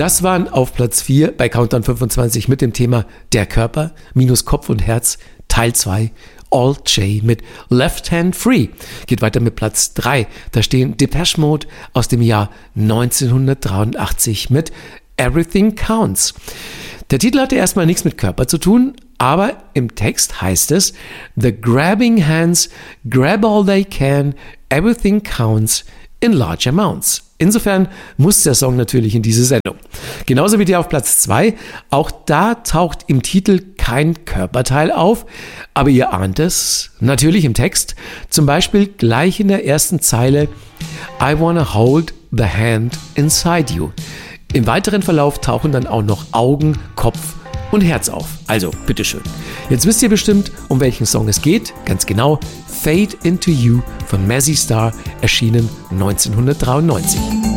Das waren auf Platz 4 bei Countdown 25 mit dem Thema Der Körper minus Kopf und Herz, Teil 2, Alt J mit Left Hand Free. Geht weiter mit Platz 3. Da stehen Depeche Mode aus dem Jahr 1983 mit Everything Counts. Der Titel hatte erstmal nichts mit Körper zu tun, aber im Text heißt es: The grabbing hands grab all they can, everything counts in large amounts. Insofern muss der Song natürlich in diese Sendung. Genauso wie der auf Platz 2. Auch da taucht im Titel kein Körperteil auf, aber ihr ahnt es natürlich im Text. Zum Beispiel gleich in der ersten Zeile: I wanna hold the hand inside you. Im weiteren Verlauf tauchen dann auch noch Augen, Kopf und Herz auf. Also, bitteschön. Jetzt wisst ihr bestimmt, um welchen Song es geht. Ganz genau, Fade Into You von Mazzy Star, erschienen 1993.